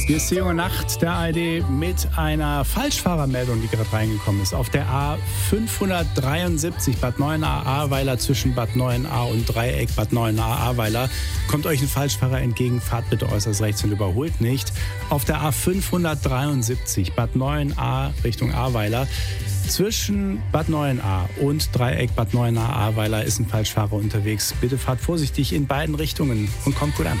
Hier ist die junge Nacht der ARD mit einer Falschfahrermeldung, die gerade reingekommen ist. Auf der A573 Bad Neuenahr-Ahrweiler zwischen Bad Neuenahr und Dreieck Bad Neuenahr-Ahrweiler kommt euch ein Falschfahrer entgegen. Fahrt bitte äußerst rechts und überholt nicht. Auf der A573 Bad Neuenahr Richtung Ahrweiler zwischen Bad Neuenahr und Dreieck Bad Neuenahr-Ahrweiler ist ein Falschfahrer unterwegs. Bitte fahrt vorsichtig in beiden Richtungen und kommt gut an.